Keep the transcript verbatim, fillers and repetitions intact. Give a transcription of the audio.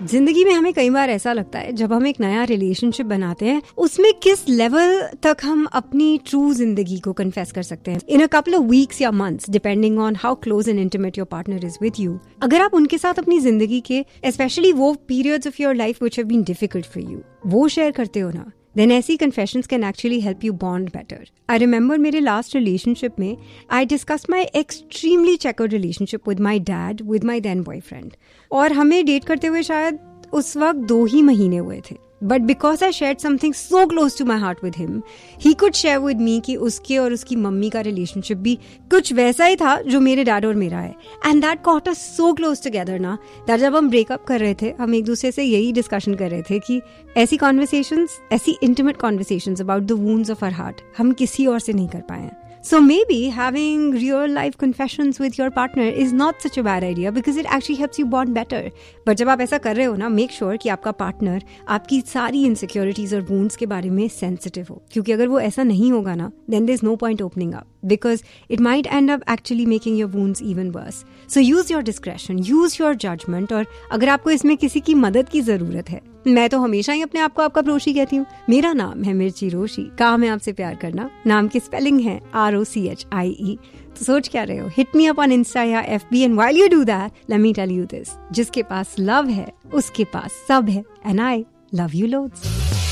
जिंदगी में हमें कई बार ऐसा लगता है जब हम एक नया रिलेशनशिप बनाते हैं उसमें किस लेवल तक हम अपनी ट्रू जिंदगी को कन्फेस कर सकते हैं इन अ कपल ऑफ वीक्स या months depending on how close and intimate your partner is with you. अगर आप उनके साथ अपनी जिंदगी के स्पेशली वो periods of your life which have been difficult for you वो शेयर करते हो ना, then ऐसी confessions can actually help you bond better. I remember मेरे last relationship में I discussed my extremely checkered relationship with my dad, with my then boyfriend. और हमें date करते हुए शायद उस वक्त दो ही महीने हुए थे. But because I shared something so close to my heart with him, he could share with me कि उसके और उसकी मम्मी का relationship भी कुछ वैसा ही था जो मेरे डैड और मेरा है. And that got us so close together ना, that जब हम breakup कर रहे थे, हम एक दूसरे से यही discussion कर रहे थे कि ऐसी conversations, ऐसी intimate conversations about the wounds of our heart, हम किसी और से नहीं कर पाए हैं. So maybe having real life confessions with your partner is not such a bad idea because it actually helps you bond better. But जब आप ऐसा कर रहे हो ना, make sure कि आपका partner आपकी सारी insecurities और wounds के बारे में sensitive हो. क्योंकि अगर वो ऐसा नहीं होगा ना, then there's no point opening up because it might end up actually making your wounds even worse. So use your discretion, use your judgment. और अगर आपको इसमें किसी की मदद की जरूरत है, मैं तो हमेशा ही अपने आप को आपका प्रोशी कहती हूँ. मेरा नाम है मिर्ची रोशी, काम है आपसे प्यार करना. नाम की स्पेलिंग है R O C H I ई. तो सोच क्या रहे हो? Hit me up on Insta या F B and while you do that let me tell you this, जिसके पास लव है उसके पास सब है. And I love you loads.